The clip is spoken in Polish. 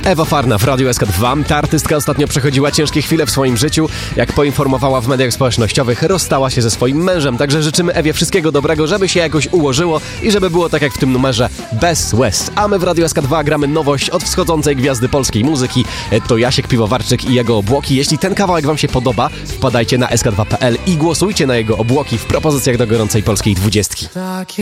Ewa Farna w Radiu SK2. Ta artystka ostatnio przechodziła ciężkie chwile w swoim życiu. Jak poinformowała w mediach społecznościowych, rozstała się ze swoim mężem. Także życzymy Ewie wszystkiego dobrego, żeby się jakoś ułożyło i żeby było tak jak w tym numerze Best West. A my w Radiu SK2 gramy nowość od wschodzącej gwiazdy polskiej muzyki. To Jasiek Piwowarczyk i jego obłoki. Jeśli ten kawałek wam się podoba, wpadajcie na sk2.pl i głosujcie na jego obłoki w propozycjach do gorącej polskiej 20.